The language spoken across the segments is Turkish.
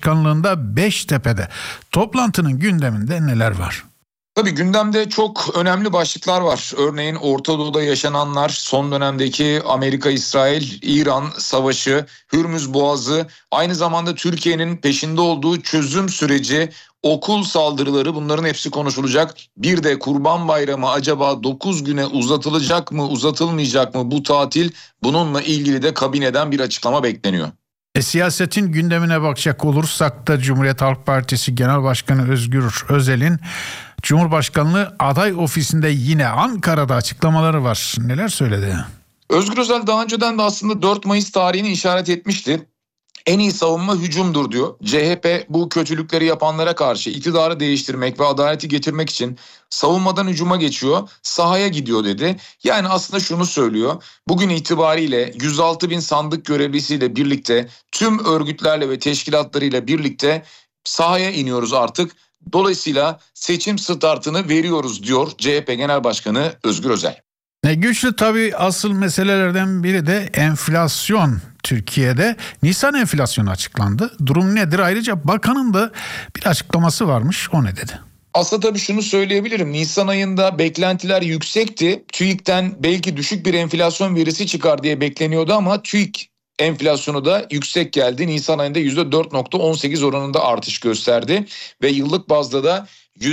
Başkanlığında Beştepe'de. Toplantının gündeminde neler var? Tabii gündemde çok önemli başlıklar var. Örneğin Orta Doğu'da yaşananlar, son dönemdeki Amerika-İsrail-İran savaşı, Hürmüz Boğazı, aynı zamanda Türkiye'nin peşinde olduğu çözüm süreci, okul saldırıları, bunların hepsi konuşulacak. Bir de Kurban Bayramı acaba 9 güne uzatılacak mı, uzatılmayacak mı bu tatil? Bununla ilgili de kabineden bir açıklama bekleniyor. Siyasetin gündemine bakacak olursak da Cumhuriyet Halk Partisi Genel Başkanı Özgür Özel'in Cumhurbaşkanlığı aday ofisinde yine Ankara'da açıklamaları var. Neler söyledi? Özgür Özel daha önceden de aslında 4 Mayıs tarihini işaret etmişti. En iyi savunma hücumdur diyor. CHP bu kötülükleri yapanlara karşı iktidarı değiştirmek ve adaleti getirmek için savunmadan hücuma geçiyor, sahaya gidiyor dedi. Yani aslında şunu söylüyor. Bugün itibariyle 106 bin sandık görevlisiyle birlikte, tüm örgütlerle ve teşkilatlarıyla birlikte sahaya iniyoruz artık. Dolayısıyla seçim startını veriyoruz diyor CHP Genel Başkanı Özgür Özel. Güçlü tabii, asıl meselelerden biri de enflasyon. Türkiye'de Nisan enflasyonu açıklandı. Durum nedir? Ayrıca bakanın da bir açıklaması varmış. O ne dedi? Aslında tabii şunu söyleyebilirim. Nisan ayında beklentiler yüksekti. TÜİK'ten belki düşük bir enflasyon verisi çıkar diye bekleniyordu ama TÜİK enflasyonu da yüksek geldi. Nisan ayında %4.18 oranında artış gösterdi ve yıllık bazda da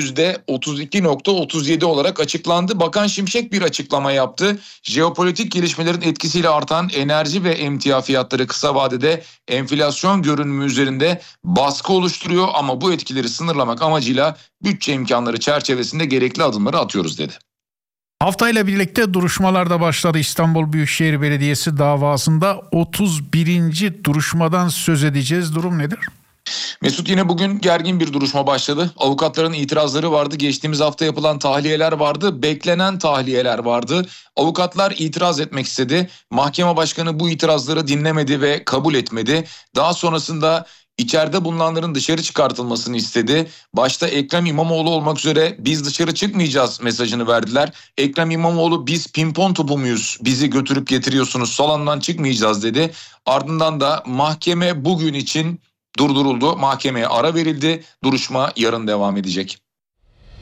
%32.37 olarak açıklandı. Bakan Şimşek bir açıklama yaptı. Jeopolitik gelişmelerin etkisiyle artan enerji ve emtia fiyatları kısa vadede enflasyon görünümü üzerinde baskı oluşturuyor ama bu etkileri sınırlamak amacıyla bütçe imkanları çerçevesinde gerekli adımları atıyoruz dedi. Haftayla birlikte duruşmalar da başladı. İstanbul Büyükşehir Belediyesi davasında 31. duruşmadan söz edeceğiz. Durum nedir? Mesut, yine bugün gergin bir duruşma başladı. Avukatların itirazları vardı. Geçtiğimiz hafta yapılan tahliyeler vardı. Beklenen tahliyeler vardı. Avukatlar itiraz etmek istedi. Mahkeme başkanı bu itirazları dinlemedi ve kabul etmedi. Daha sonrasında İçeride bulunanların dışarı çıkartılmasını istedi. Başta Ekrem İmamoğlu olmak üzere biz dışarı çıkmayacağız mesajını verdiler. Ekrem İmamoğlu biz pimpon topu muyuz? Bizi götürüp getiriyorsunuz, salondan çıkmayacağız dedi. Ardından da mahkeme bugün için durduruldu. Mahkemeye ara verildi. Duruşma yarın devam edecek.